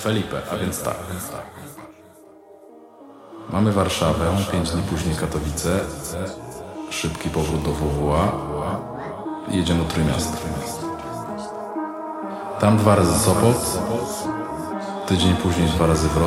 Felipe, a więc tak. Mamy Warszawę, 5 dni później Katowice, szybki powrót do WWA i jedziemy do Trójmiasta. Tam 2 razy Sopot, tydzień później 2 razy Wrocław.